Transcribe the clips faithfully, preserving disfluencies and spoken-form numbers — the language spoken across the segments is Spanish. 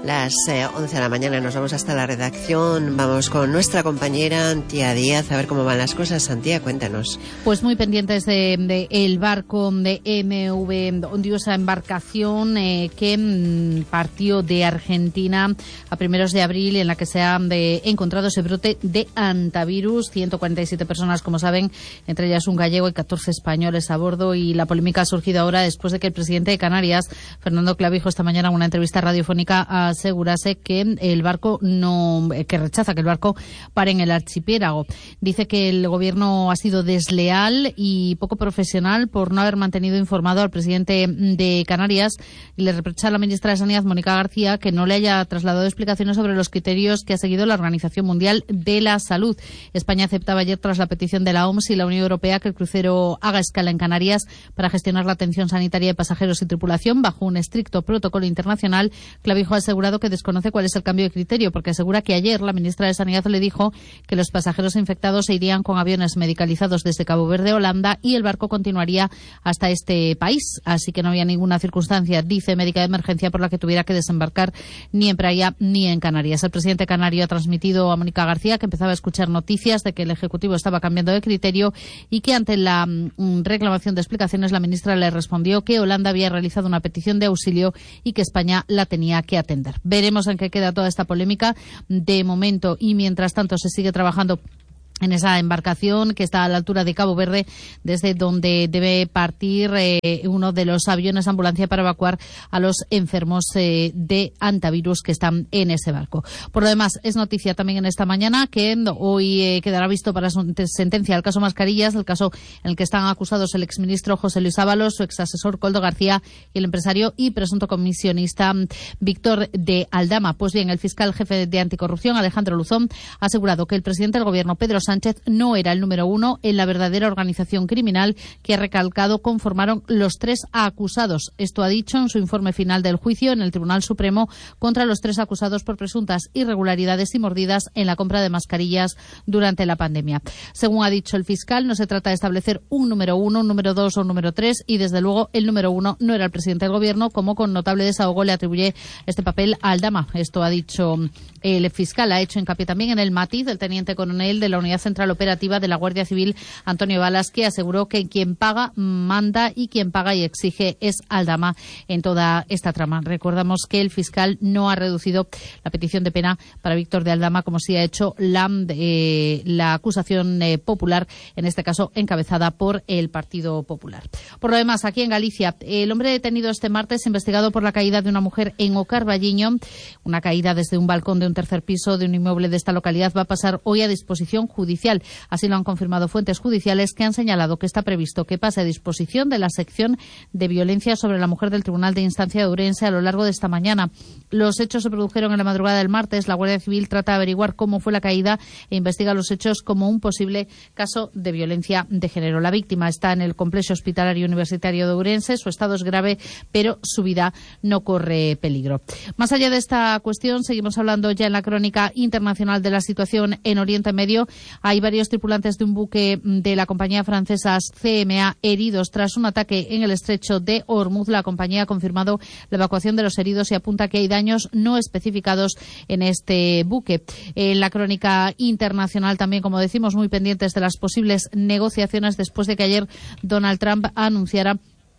las eh, once de la mañana. Nos vamos hasta la redacción. Vamos con nuestra compañera Antía Díaz a ver cómo van las cosas. Antía, cuéntanos. Pues muy pendientes de, de el barco de M V Ondiosa, embarcación eh, que mm, partió de Argentina a primeros de abril, en la que se ha de, encontrado ese brote de hantavirus. ciento cuarenta y siete personas, como saben, entre ellas un gallego y catorce españoles a bordo. Y la polémica ha surgido ahora después de que el presidente de Canarias, Fernando Clavijo, esta mañana en una entrevista radiofónica asegurase que el barco no, que rechaza que el barco pare en el archipiélago. Dice que el gobierno ha sido desleal y poco profesional por no haber mantenido informado al presidente de Canarias, y le reprocha a la ministra de Sanidad, Mónica García, que no le haya trasladado explicaciones sobre los criterios que ha seguido la Organización Mundial de la Salud. España aceptaba ayer, tras la petición de la O M S y la Unión Europea, que el crucero haga escala en Canarias para gestionar la atención sanitaria de pasajeros y tripulación bajo un estricto protocolo internacional. Clavijo ha asegurado que desconoce cuál es el cambio de criterio, porque asegura que ayer la ministra de Sanidad le dijo que los pasajeros infectados se irían con aviones medicalizados desde Cabo Verde, Holanda, y el barco continuaría hasta este país. Así que no había ninguna circunstancia, dice médica de emergencia, por la que tuviera que desembarcar ni en Praia ni en Canarias. El presidente canario ha transmitido a Mónica García que empezaba a escuchar noticias de que el Ejecutivo estaba cambiando de criterio y que ante la mm, reclamación de explicaciones la ministra le respondió que Holanda había realizado una petición de auxilio y que España la tenía que atender. Veremos en qué queda toda esta polémica. De momento, y mientras tanto, se sigue trabajando en esa embarcación que está a la altura de Cabo Verde, desde donde debe partir eh, uno de los aviones ambulancia para evacuar a los enfermos eh, de hantavirus que están en ese barco. Por lo demás, es noticia también en esta mañana que hoy eh, quedará visto para sentencia el caso Mascarillas, el caso en el que están acusados el exministro José Luis Ábalos, su exasesor Koldo García y el empresario y presunto comisionista Víctor de Aldama. Pues bien, el fiscal jefe de anticorrupción, Alejandro Luzón, ha asegurado que el presidente del gobierno, Pedro Sánchez, no era el número uno en la verdadera organización criminal que, ha recalcado, conformaron los tres acusados. Esto ha dicho en su informe final del juicio en el Tribunal Supremo contra los tres acusados por presuntas irregularidades y mordidas en la compra de mascarillas durante la pandemia. Según ha dicho el fiscal, no se trata de establecer un número uno, un número dos o un número tres, y desde luego el número uno no era el presidente del gobierno, como con notable desahogo le atribuye este papel a Aldama. Esto ha dicho el fiscal. Ha hecho hincapié también en el matiz del teniente coronel de la Unidad Central Operativa de la Guardia Civil, Antonio Balas, que aseguró que quien paga manda y quien paga y exige es Aldama en toda esta trama. Recordamos que el fiscal no ha reducido la petición de pena para Víctor de Aldama, como sí ha hecho la, eh, la acusación eh, popular, en este caso encabezada por el Partido Popular. Por lo demás, aquí en Galicia, el hombre detenido este martes, investigado por la caída de una mujer en O Carballiño, una caída desde un balcón de un tercer piso de un inmueble de esta localidad, va a pasar hoy a disposición judicial. Así lo han confirmado fuentes judiciales, que han señalado que está previsto que pase a disposición de la sección de violencia sobre la mujer del Tribunal de Instancia de Ourense a lo largo de esta mañana. Los hechos se produjeron en la madrugada del martes. La Guardia Civil trata de averiguar cómo fue la caída e investiga los hechos como un posible caso de violencia de género. La víctima está en el complejo hospitalario universitario de Ourense. Su estado es grave, pero su vida no corre peligro. Más allá de esta cuestión, seguimos hablando ya en la crónica internacional de la situación en Oriente Medio. Hay varios tripulantes de un buque de la compañía francesa C M A heridos tras un ataque en el estrecho de Hormuz. La compañía ha confirmado la evacuación de los heridos y apunta que hay daños no especificados en este buque. En la crónica internacional también, como decimos, muy pendientes de las posibles negociaciones después de que ayer Donald Trump anunciara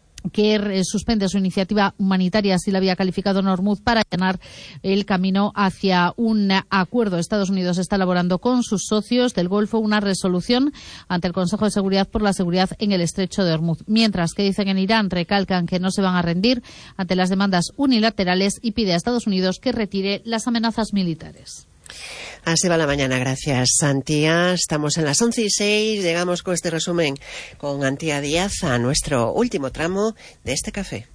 que suspende su iniciativa humanitaria, así la había calificado en Hormuz, para allanar el camino hacia un acuerdo. Estados Unidos está elaborando con sus socios del Golfo una resolución ante el Consejo de Seguridad por la seguridad en el estrecho de Hormuz. Mientras que dicen en Irán, recalcan que no se van a rendir ante las demandas unilaterales y pide a Estados Unidos que retire las amenazas militares. Así va la mañana, gracias, Antía. Estamos en las once y seis, llegamos con este resumen con Antía Díaz a nuestro último tramo de este café.